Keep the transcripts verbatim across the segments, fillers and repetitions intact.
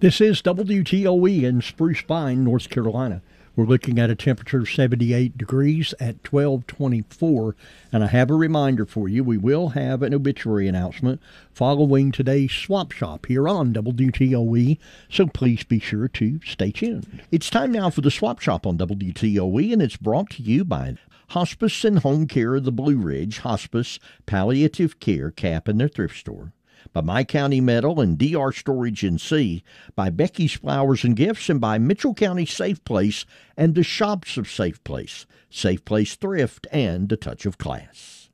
This is W T O E in Spruce Pine, North Carolina. We're looking at a temperature of seventy-eight degrees at twelve twenty-four. And I have a reminder for you. We will have an obituary announcement following today's Swap Shop here on W T O E. So please be sure to stay tuned. It's time now for the Swap Shop on W T O E, and it's brought to you by Hospice and Home Care of the Blue Ridge, Hospice, Palliative Care, Cap, and their thrift store. By My County Metal and D R Storage N C, by Becky's Flowers and Gifts, and by Mitchell County Safe Place and the Shops of Safe Place, Safe Place Thrift, and A Touch of Class.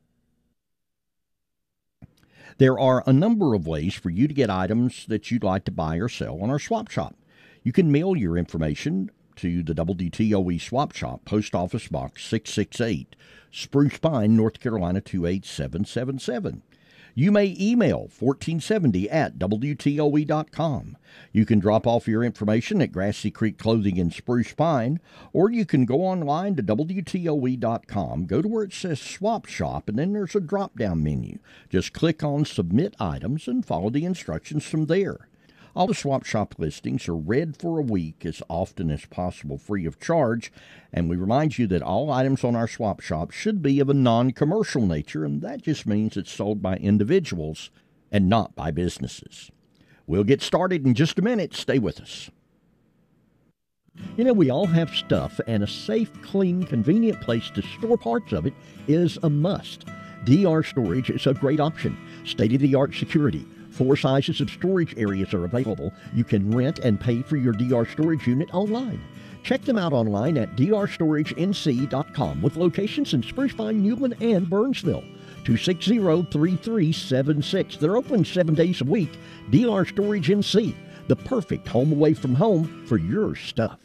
There are a number of ways for you to get items that you'd like to buy or sell on our Swap Shop. You can mail your information to the W T O E Swap Shop, Post Office Box six six eight, Spruce Pine, North Carolina two eight seven seven seven. You may email fourteen seventy at W T O E dot com. You can drop off your information at Grassy Creek Clothing in Spruce Pine, or you can go online to W T O E dot com, go to where it says Swap Shop, and then there's a drop-down menu. Just click on Submit Items and follow the instructions from there. All the Swap Shop listings are read for a week as often as possible free of charge, and we remind you that all items on our Swap Shop should be of a non-commercial nature, and that just means it's sold by individuals and not by businesses. We'll get started in just a minute. Stay with us. You know, we all have stuff, and a safe, clean, convenient place to store parts of it is a must. D R Storage is a great option. State-of-the-art security. Four sizes of storage areas are available. You can rent and pay for your D R storage unit online. Check them out online at D R storage N C dot com with locations in Spruce Pine, Newland, and Burnsville. two six zero, three three seven six. They're open seven days a week. D R Storage N C, the perfect home away from home for your stuff.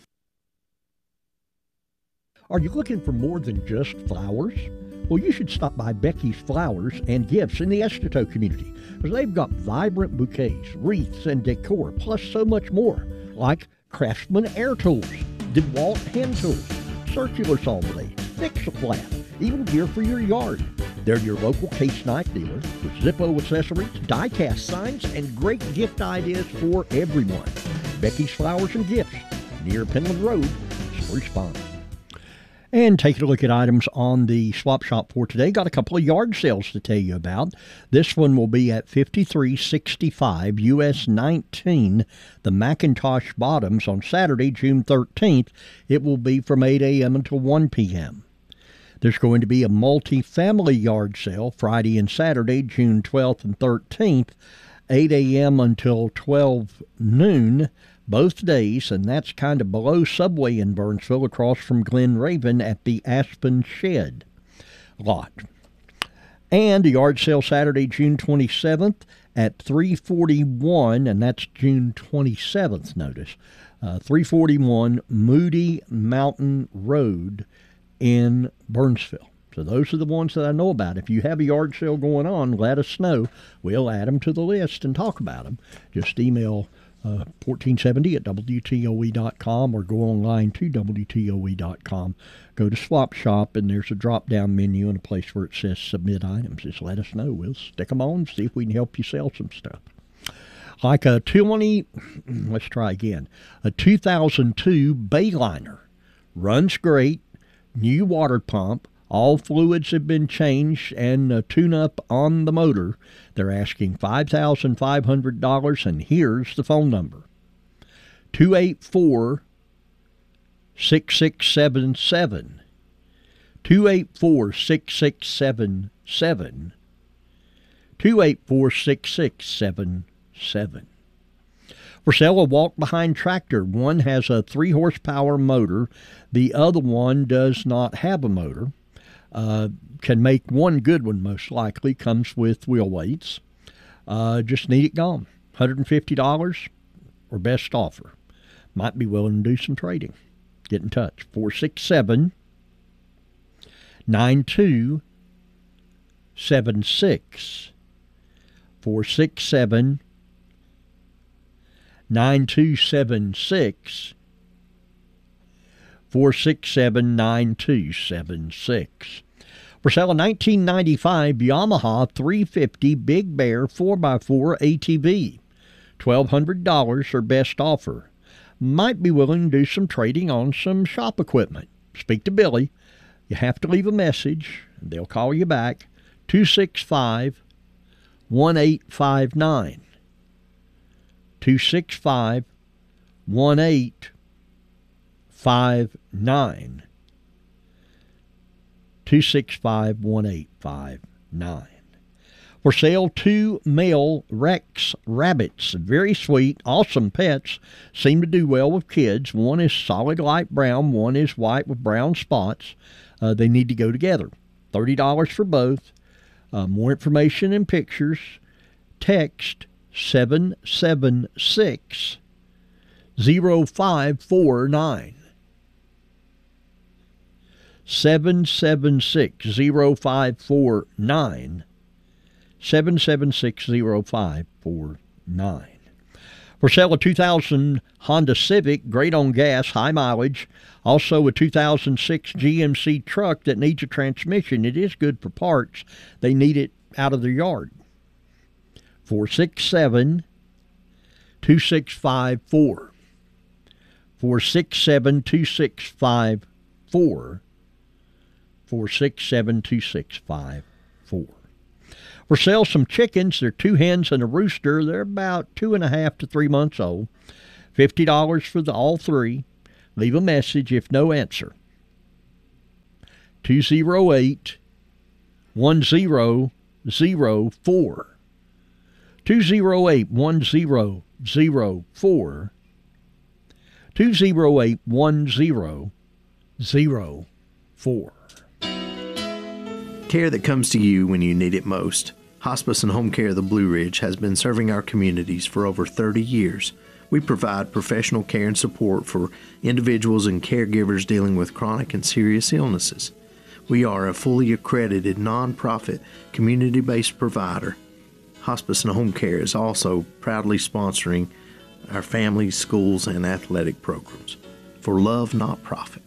Are you looking for more than just flowers? Well, you should stop by Becky's Flowers and Gifts in the Estito community, because they've got vibrant bouquets, wreaths, and decor, plus so much more, like Craftsman air tools, DeWalt hand tools, circular saw blades, Fix-A-Flat, even gear for your yard. They're your local case knife dealer with Zippo accessories, die-cast signs, and great gift ideas for everyone. Becky's Flowers and Gifts, near Penland Road, Spruce Pine. And taking a look at items on the Swap Shop for today. Got a couple of yard sales to tell you about. This one will be at fifty-three sixty-five U S nineteen, the Macintosh Bottoms, on Saturday, June thirteenth. It will be from eight a.m. until one p.m. There's going to be a multi-family yard sale Friday and Saturday, June twelfth and thirteenth, eight a.m. until twelve noon. Both days, and that's kind of below Subway in Burnsville, across from Glen Raven at the Aspen Shed lot. And a yard sale Saturday, June twenty-seventh at three forty-one, and that's June twenty-seventh, notice, uh, three forty-one Moody Mountain Road in Burnsville. So those are the ones that I know about. If you have a yard sale going on, let us know. We'll add them to the list and talk about them. Just email Uh, fourteen seventy at W T O E dot com, or go online to W T O E dot com. Go to Swap Shop, and there's a drop-down menu and a place where it says Submit Items. Just let us know. We'll stick them on, see if we can help you sell some stuff. Like a twenty, let's try again, a two thousand two Bayliner. Runs great, new water pump. All fluids have been changed and a tune-up on the motor. They're asking five thousand five hundred dollars, and here's the phone number. two eight four, six six seven seven. two eight four, six six seven seven. two eight four, six six seven seven. For sale, a walk-behind tractor. One has a three horsepower motor. The other one does not have a motor. Uh, can make one good one, most likely. Comes with wheel weights. Uh, just need it gone. one hundred fifty dollars or best offer. Might be willing to do some trading. Get in touch. four six seven, nine two seven six. four six seven, nine two seven six. four six seven, nine two seven six. For sale a nineteen ninety-five Yamaha three fifty Big Bear four by four A T V. twelve hundred dollars their best offer. Might be willing to do some trading on some shop equipment. Speak to Billy. You have to leave a message. They'll call you back. two six five, one eight five nine. two six five, one eight five nine. two six five, one eight five nine. For sale, two male Rex rabbits. Very sweet, awesome pets. Seem to do well with kids. One is solid light brown. One is white with brown spots. Uh, they need to go together. thirty dollars for both. Uh, more information and pictures. Text seven seven six, zero five four nine. seven seven six, zero five four nine. seven seven six, zero five four nine. For sale, a two thousand Honda Civic, great on gas, high mileage. Also a two thousand six G M C truck that needs a transmission. It is good for parts. They need it out of their yard. four six seven, two six five four. four six seven, two six five four. four six seven, two six five four. For sale, some chickens. They're two hens and a rooster. They're about two and a half to three months old. fifty dollars for the all three. Leave a message if no answer. two oh eight, one oh oh four. two oh eight, one oh oh four. two oh eight, one oh oh four. Care that comes to you when you need it most. Hospice and Home Care of the Blue Ridge has been serving our communities for over thirty years. We provide professional care and support for individuals and caregivers dealing with chronic and serious illnesses. We are a fully accredited, nonprofit, community-based provider. Hospice and Home Care is also proudly sponsoring our families, schools, and athletic programs. For love, not profit.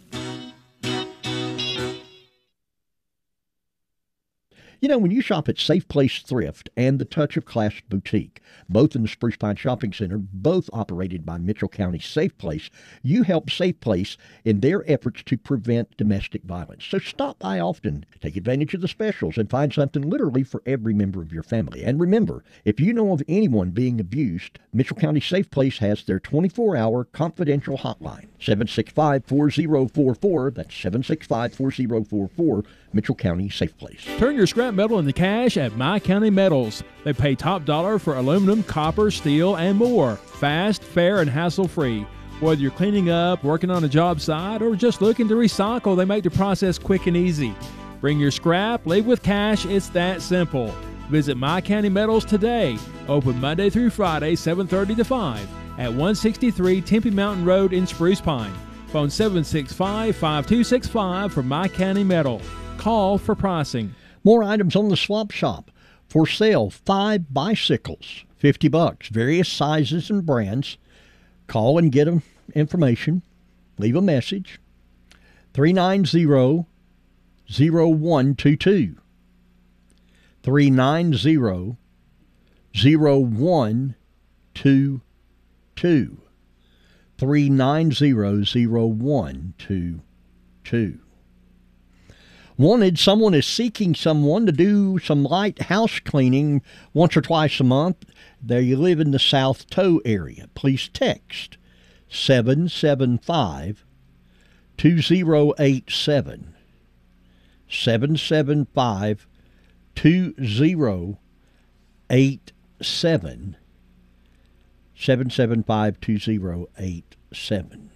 You know, when you shop at Safe Place Thrift and the Touch of Class Boutique, both in the Spruce Pine Shopping Center, both operated by Mitchell County Safe Place, you help Safe Place in their efforts to prevent domestic violence. So stop by often, take advantage of the specials, and find something literally for every member of your family. And remember, if you know of anyone being abused, Mitchell County Safe Place has their twenty-four hour confidential hotline, seven six five, four oh four four. That's seven six five, four oh four four, Mitchell County Safe Place. Turn your scrap metal into cash at My County Metals. They pay top dollar for aluminum, copper, steel, and more. Fast, fair, and hassle-free. Whether you're cleaning up, working on a job site, or just looking to recycle, they make the process quick and easy. Bring your scrap, leave with cash. It's that simple. Visit My County Metals today. Open Monday through Friday, seven thirty to five at one sixty-three Tempe Mountain Road in Spruce Pine. Phone seven six five, five two six five for My County Metal. Call for pricing. More items on the swap shop. For sale, five bicycles, fifty bucks, various sizes and brands. Call and get them information. Leave a message. three nine zero, zero one two two. three nine zero, zero one two two. three nine zero, zero one two two. Wanted, someone is seeking someone to do some light house cleaning once or twice a month. There you live in the South Toe area. Please text seven seven five, two oh eight seven. seven seven five, two oh eight seven. seven seven five, two oh eight seven.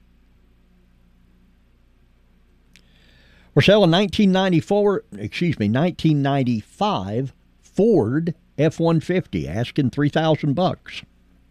We're selling nineteen ninety-four, excuse me, nineteen ninety-five Ford F one fifty, asking three thousand bucks.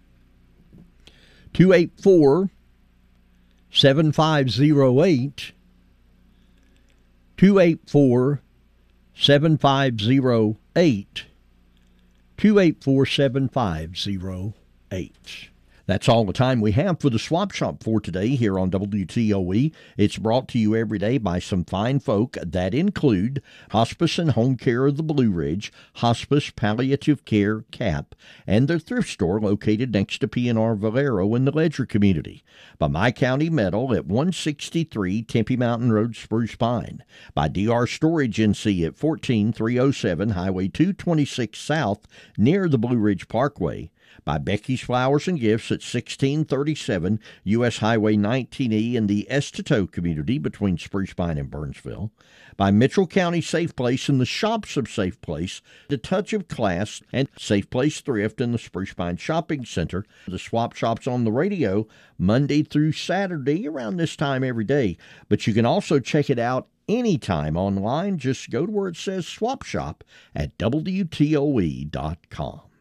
two eight four, seven five oh eight. two eight four, seven five oh eight. two eight four, seven five oh eight. That's all the time we have for the Swap Shop for today here on W T O E. It's brought to you every day by some fine folk that include Hospice and Home Care of the Blue Ridge, Hospice Palliative Care, C A P, and their thrift store located next to P and R Valero in the Ledger community. By My County Metal at one sixty-three Tempe Mountain Road, Spruce Pine. By D R Storage N C at fourteen three oh seven Highway two twenty-six South near the Blue Ridge Parkway. By Becky's Flowers and Gifts at sixteen thirty-seven U S Highway nineteen E in the Estateau community between Spruce Pine and Burnsville. By Mitchell County Safe Place and the Shops of Safe Place, The Touch of Class, and Safe Place Thrift in the Spruce Pine Shopping Center. The Swap Shop's on the radio Monday through Saturday around this time every day, but you can also check it out anytime online. Just go to where it says Swap Shop at W T O E dot com.